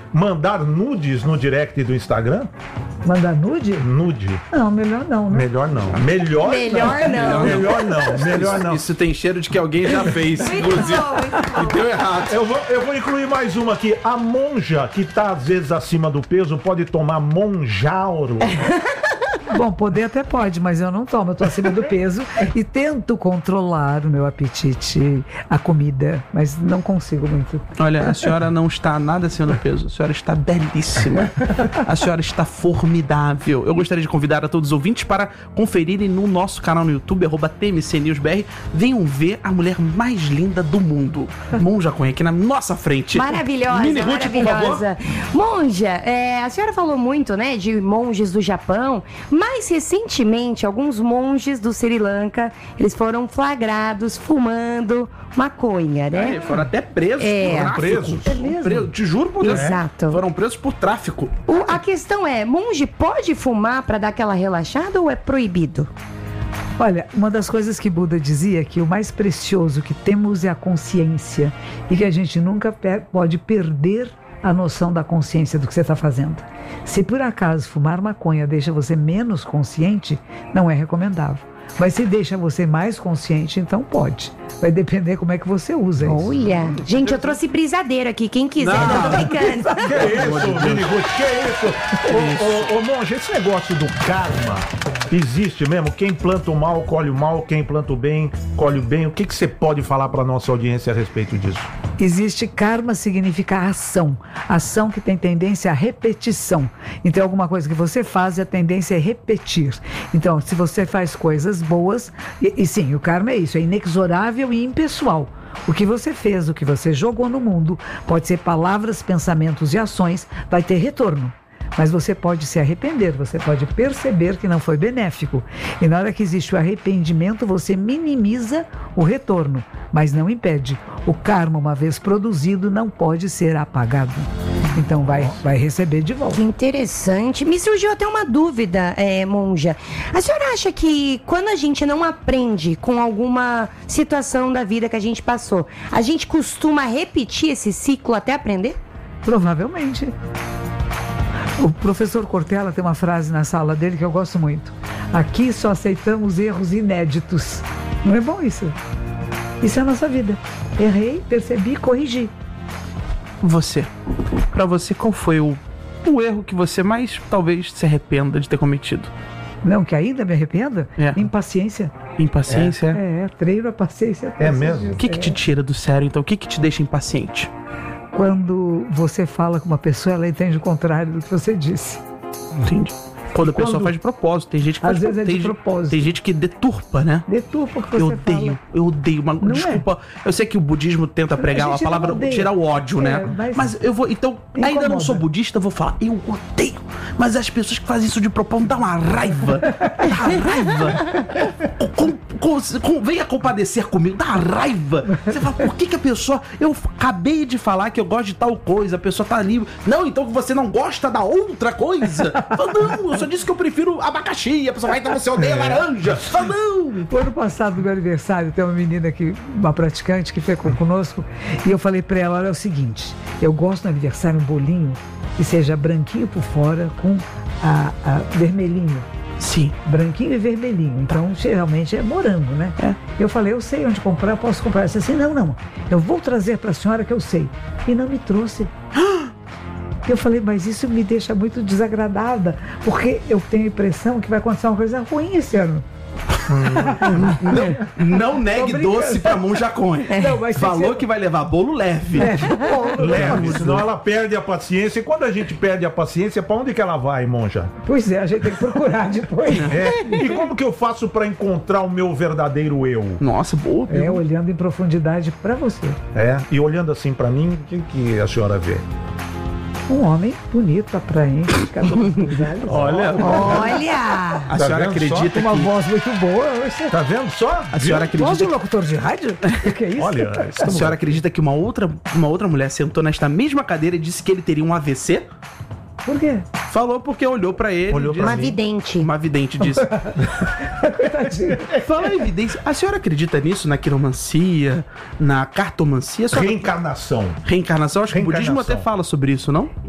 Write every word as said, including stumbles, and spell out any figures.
mandar nudes no direct do Instagram? Mandar nude? Nude. Não, melhor não, né? Melhor não. Melhor, Melhor não. Melhor não. Melhor não. Isso tem cheiro de que alguém já fez, inclusive. E deu errado. Eu vou, eu vou incluir mais uma aqui. A monja que tá às vezes acima do peso pode tomar monjauro. Bom, poder até pode, mas eu não tomo, eu tô acima do peso e tento controlar o meu apetite, a comida, mas não consigo muito. Olha, a senhora não está nada acima do peso, a senhora está belíssima, a senhora está formidável. Eu gostaria de convidar a todos os ouvintes para conferirem no nosso canal no YouTube, arroba T M C News B R, venham ver a mulher mais linda do mundo, Monja Cohen, aqui na nossa frente. Maravilhosa, Mini Ruth, maravilhosa. Monja, é, a senhora falou muito, né, de monges do Japão. Mais recentemente, alguns monges do Sri Lanka, eles foram flagrados fumando maconha, né? É, foram até presos É. por tráfico. Presos? É mesmo? Preso, te juro por Deus. Exato. Foram presos por tráfico. O- a questão é, monge pode fumar para dar aquela relaxada ou é proibido? Olha, uma das coisas que Buda dizia é que o mais precioso que temos é a consciência e que a gente nunca pe- pode perder a noção da consciência do que você está fazendo. Se por acaso fumar maconha deixa você menos consciente, não é recomendável. Mas se deixa você mais consciente, então pode. Vai depender como é que você usa isso. Olha, gente, eu trouxe brisadeiro aqui, quem quiser, Não. não, tô brincando. Que isso, Mini Ruth? Que isso? Ô, ô, ô, monge, esse negócio do karma existe mesmo? Quem planta o mal, colhe o mal. Quem planta o bem, colhe o bem. O que, que você pode falar para nossa audiência a respeito disso? Existe karma, significa ação. Ação que tem tendência à repetição. Então, alguma coisa que você faz, a tendência é repetir. Então, se você faz coisas boas, e, e sim, o karma é isso, é inexorável e impessoal. O que você fez, o que você jogou no mundo, pode ser palavras, pensamentos e ações, vai ter retorno. Mas você pode se arrepender, você pode perceber que não foi benéfico. E na hora que existe o arrependimento, você minimiza o retorno, mas não impede. O karma, uma vez produzido, não pode ser apagado. Então vai, vai receber de volta. Que interessante. Me surgiu até uma dúvida, é, monja. A senhora acha que quando a gente não aprende com alguma situação da vida que a gente passou, a gente costuma repetir esse ciclo até aprender? Provavelmente. O professor Cortella tem uma frase na sala dele que eu gosto muito. Aqui só aceitamos erros inéditos. Não é bom isso? Isso é a nossa vida. Errei, percebi, corrigi. Você, pra você, qual foi o, o erro que você mais talvez se arrependa de ter cometido? Não, que ainda me arrependa? É. Impaciência. Impaciência? É, treino a paciência. É mesmo? O que que te tira do sério, então? O que que te deixa impaciente? Quando você fala com uma pessoa, ela entende o contrário do que você disse. Entendi. Quando a pessoa Quando- faz de propósito, tem gente que Às faz vezes é de tem, propósito. Tem gente que deturpa, né? Deturpa o que você Eu odeio, fala. eu odeio. Uma, Não desculpa, eu sei que o budismo tenta pregar A a, gente não palavra odeia. tirar o ódio, É, né? mas- Mas eu vou, então, ainda não Incomoda. sou budista, eu vou falar, eu odeio. Mas as pessoas que fazem isso de propósito dá uma raiva. Dá raiva. Com, com, com, venha compadecer comigo, dá raiva. Você fala, por que que a pessoa. Eu acabei de falar que eu gosto de tal coisa, a pessoa tá ali. Não, então você não gosta da outra coisa? Fala, não, eu só disse que eu prefiro abacaxi. A pessoa vai, então você odeia laranja. Fala, não. O ano passado, no meu aniversário, tem uma menina que, uma praticante que ficou conosco, e eu falei pra ela, olha, é o seguinte, eu gosto no aniversário um bolinho que seja branquinho por fora com a, a vermelhinho. Sim. Branquinho e vermelhinho. Então, geralmente é morango, né? É. Eu falei, eu sei onde comprar, eu posso comprar. Ela disse assim, não, não, eu vou trazer pra senhora que eu sei. E não me trouxe. Eu falei, mas isso me deixa muito desagradada, porque eu tenho a impressão que vai acontecer uma coisa ruim esse ano. Não, não negue Tô brincando. doce pra Monja Cohen. Não, mas Falou você- que vai levar bolo leve. É, bom, Leve, senão ela perde a paciência. E quando a gente perde a paciência, pra onde que ela vai, monja? Pois é, a gente tem que procurar depois. É. E como que eu faço pra encontrar o meu verdadeiro eu? Nossa, boa. É, viu? olhando em profundidade pra você. É. E olhando assim pra mim, o que, que a senhora vê? Um homem bonito, atraente, cabelo grisalho. Olha, Olha! a Tá senhora vendo acredita Uma que... voz muito boa. Você... Tá vendo só? A senhora Voz de acredita que... locutor de rádio? O que é isso? Olha, A estamos... senhora acredita que uma outra, uma outra mulher sentou nesta mesma cadeira e disse que ele teria um A V C? Por quê? Falou porque olhou pra ele. Olhou e disse- pra Uma mim. vidente. Uma vidente disse. Coitadinho. Fala em evidência. A senhora acredita nisso? Na quiromancia? Na cartomancia? A senhora- Reencarnação. Reencarnação? Acho que o budismo Reencarnação. até fala sobre isso, não?